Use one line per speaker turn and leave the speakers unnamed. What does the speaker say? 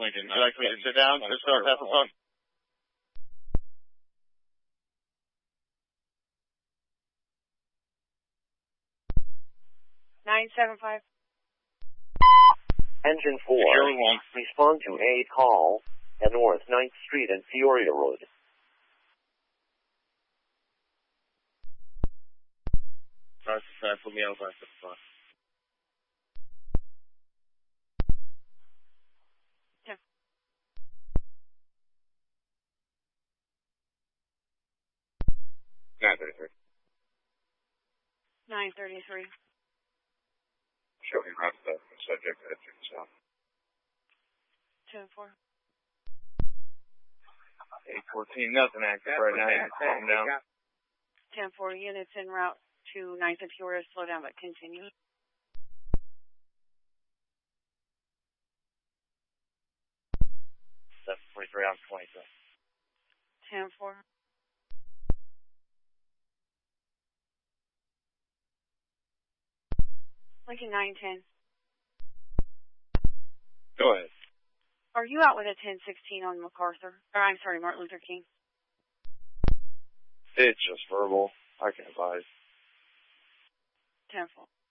Lincoln. Would you like me to sit down? Just start half a phone.
975.
Engine 4, respond to a call at North 9th Street and Peoria Road.
Sorry, put me out by the phone.
Yeah. 933.
Showing route the subject at yourself.
10-4.
814, nothing active right now. You can calm down.
10-4, units en route to 9th and Peoria. Slow down, but continue.
That's 43 on 23.
10-4. Lincoln 910.
Go ahead.
Are you out with a 1016 on MacArthur? Or I'm sorry, Martin Luther King.
It's just verbal. I can advise.
10-4.